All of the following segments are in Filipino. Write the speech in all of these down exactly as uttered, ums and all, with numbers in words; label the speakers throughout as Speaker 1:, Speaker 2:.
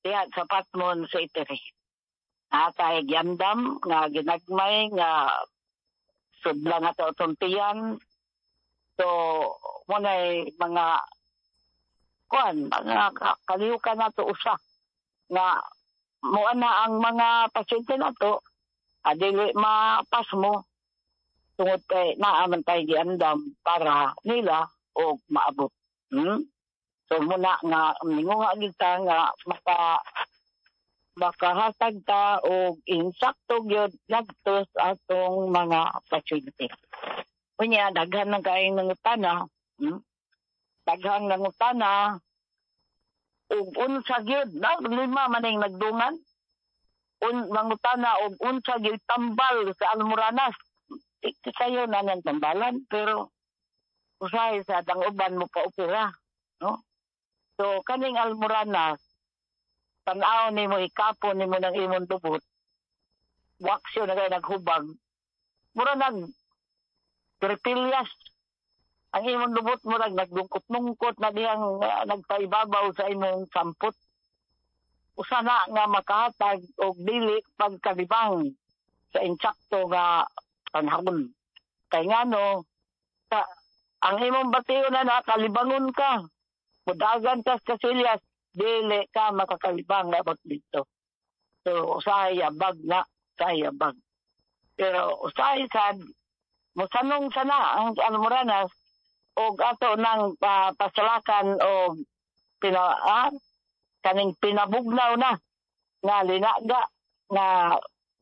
Speaker 1: Diya sa Patmon sa Itiri. Atay gyandam nga ginagmay nga sudla nga to tumpiyan. So munay mga kuan mga kaliyukan nato usa nga mo na ang mga pasyente nato adili mapas mo tungod kay naaman tay giandam para nila og maabot. Hmm? So muna nga mingunga kita nga maka makahatag ta og insakto gyud ngadto sa atong mga pasyente. Unya daghan ng kaayong nangutana, hmm? Daghan nangutana og unsa gyud na lima man ang nagdungan. Un nangutana og unsa gyud tambal sa Almoranas. Kayo na ng tambalan pero usahay sa dang uban mo pa opera, no? So kaning Almoranas tan-aw nimo ikapon nimo ng imong dubot. Waksyo na kay naghubag. Mura nag terpilias ang imong dubot mo nag nagdungkot-nungkot na diyang uh, nagpaibabaw sa imong sampot. Usa na nga makahatag og dili pagkalibang sa insakto nga panahon. Kay ngano sa ang imong batiyo na nakalibangon ka. Mudagan ka sa kasilyas, dili ka makakalibang na abot dito. So, usahay abag na, usahay abag. Pero usahay sad, musanong sana ang Almoranas o ato ng uh, pasalakan o pina, ah, kaning pinabugnaw na nga linaga nga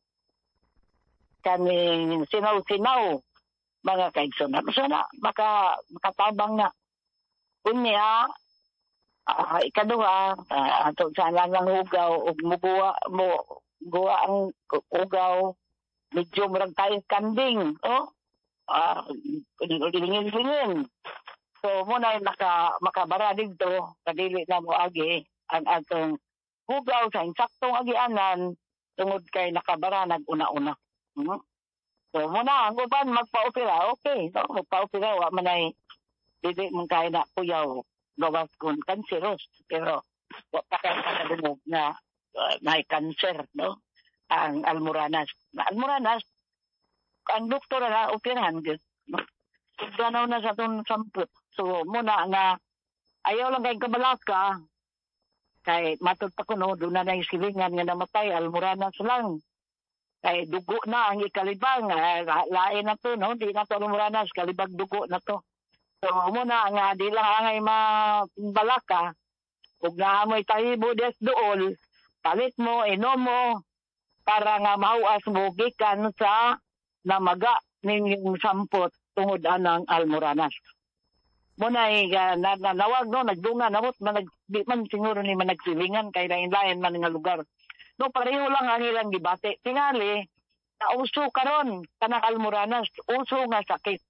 Speaker 1: kaning sinaw-sinaw mga kaigsunan. Sana maka makatabang na. Unya uh, ikaduha uh, ato sana lang hugaw ug muguwa mo guwa ang ugaw medyo murag tayo kanding oh ah uh, lingin-lingin. So muna naka makabara dito kadili na mo agi ang atong hugaw sa insaktong agianan tungod kay nakabara nag-una-una. Hmm? So muna ang uban magpa-opera, okay, no? Magpa-opera wa man ay dili man kay na kuyaw gawas kun kanseros pero wa pa kay kadungog na uh, may cancer, no? Ang Almoranas. Na Almoranas ang doktor na operahan gyud. No? Ganaw na sa tong samput. So muna nga ayaw lang kay kabalaka kay matud pa kuno do na nay silingan nga namatay Almoranas lang. Kay dugo na ang ikalibang, eh, lain na to, no? Di na to Almoranas, kalibag dugo na to. So, muna nga, di lang angay mabalaka, kung naamoy tahibo des dool, palit mo, inom mo, para nga mahuas mo, gikan sa namaga ninyong sampot tungod anang Almoranas. Muna, uh, na, na, nawag, no? Nagdunga, nawot, man, nag, di man siguro ni man nagsilingan, kay lain-lain man nga lugar. No, pareho lang ang ilang gibate. Tingali, na uso karon kanang Almoranas, uso nga sakit.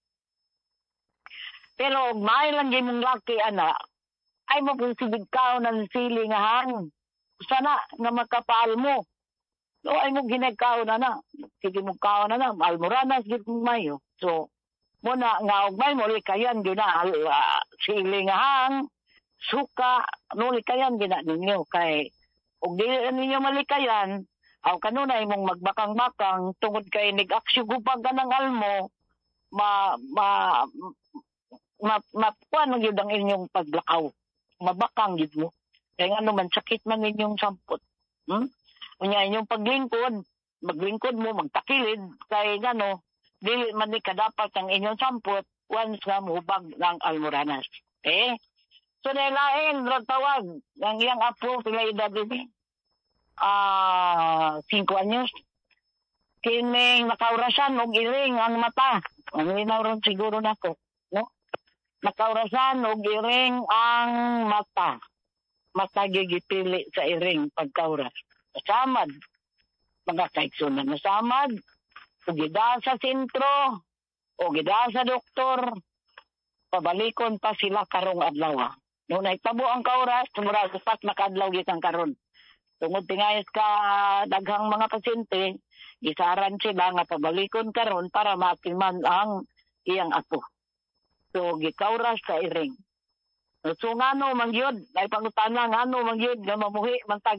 Speaker 1: Pero may lang gimong laki, ana, ay mo kung sibigkaw ng sili nga hang. Sana nga makapaal mo. No, ay mo ginagkaw na na. Sige mo kaw na na. Almoranas, git mo mayo. So, muna nga, og may mo likayan, yun na, uh, sili nga hang, suka, no, likayan, gina ninyo, kay og di ninyo malikayan, aw kanunay mong magbakang-bakang tungod kay nag-aksyo gubag ka ng almo, ma ma ma mapuan gyud ang inyong paglakaw. Mabakang gyud mo. Kay ngano man sakit man inyong sampot. Hmm? Unya inyong paglingkod, maglingkod mo magtakilid kay ngano dili man ni kadapat ang inyong sampot once nga mohubag ng Almoranas. Okay? So, nailain, tawag, ang iyang apo, sila edad din ah, cinco anyos. Kining nakaurasan, og iring ang mata. Ang linaw ron siguro na ko, no? Nakaurasan, og iring ang mata. Mata gigipili sa iring pagkauras. Nasamad. Mga kaiksunan nasamad. O gida sa sentro, o gida sa doktor, pabalikon pa sila karong adlaw. Nung naitabo ang kauras, murag upat na kadlaw gitang karon. Tungod tingayos ka daghang mga pasyente, gisaran sila nga pabalikon karon para makiman ang iyang apo. So gikauras sa iring. So ngano mangyod, ay pangutana ngano mangyod nga mamuhi man tag